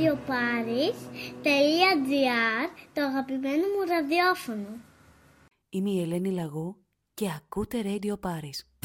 radioparis.gr, το αγαπημένο μου ραδιόφωνο. Είμαι η Ελένη Λαγού και ακούτε Radio Paris.